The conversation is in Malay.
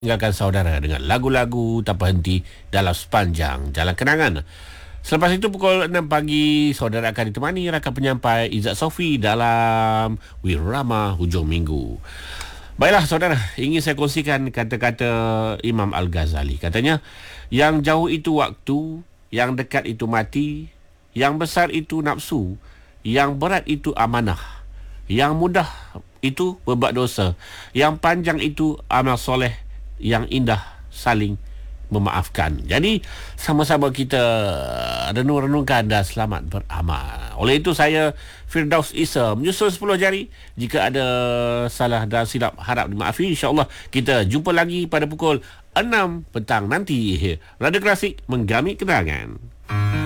tinggalkan saudara dengan lagu-lagu tanpa henti dalam sepanjang jalan kenangan. Selepas itu pukul 6 pagi, saudara akan ditemani rakan penyampai Izzat Sofi dalam Wirama Hujung Minggu. Baiklah saudara, ingin saya kongsikan kata-kata Imam Al-Ghazali. Katanya, yang jauh itu waktu, yang dekat itu mati, yang besar itu nafsu, yang berat itu amanah, yang mudah itu berbuat dosa, yang panjang itu amal soleh, yang indah saling memaafkan. Jadi sama-sama kita renung-renungkan dan selamat beramal. Oleh itu saya Firdaus Isa menyusul 10 jari. Jika ada salah dan silap harap dimaafi. InsyaAllah kita jumpa lagi pada pukul 6 petang nanti. Radio Klasik menggami kenangan.